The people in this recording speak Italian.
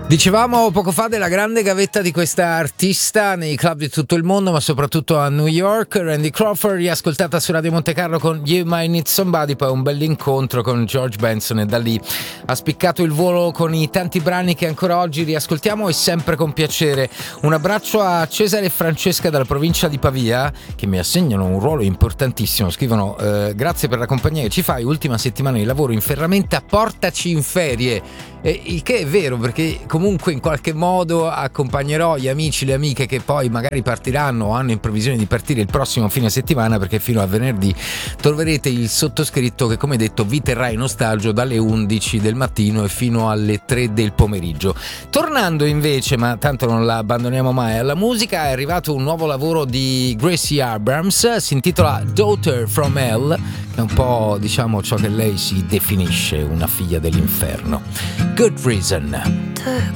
Dicevamo poco fa della grande gavetta di questa artista nei club di tutto il mondo, ma soprattutto a New York. Randy Crawford, riascoltata su Radio Monte Carlo con You Might Need Somebody, poi un bell'incontro con George Benson, e da lì ha spiccato il volo con i tanti brani che ancora oggi riascoltiamo e sempre con piacere. Un abbraccio a Cesare e Francesca dalla provincia di Pavia, che mi assegnano un ruolo importantissimo. Scrivono: grazie per la compagnia che ci fai, ultima settimana di lavoro in ferramenta, portaci in ferie. Il che è vero, perché comunque in qualche modo accompagnerò gli amici, le amiche che poi magari partiranno o hanno in previsione di partire il prossimo fine settimana, perché fino a venerdì troverete il sottoscritto che, come detto, vi terrà in ostaggio dalle 11 del mattino e fino alle 3 del pomeriggio. Tornando invece, ma tanto non la abbandoniamo mai, alla musica, è arrivato un nuovo lavoro di Gracie Abrams, si intitola Daughter from Hell, che è un po', diciamo, ciò che lei si definisce, una figlia dell'inferno. Good Reason. Took